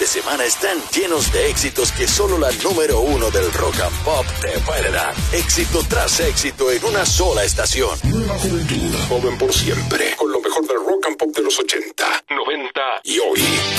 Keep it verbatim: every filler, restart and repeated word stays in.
semana están llenos de éxitos que solo la número uno del rock and pop te puede dar. Éxito tras éxito en una sola estación. Nueva juventud, joven por siempre, con lo mejor del rock and pop de los ochenta, noventa y hoy.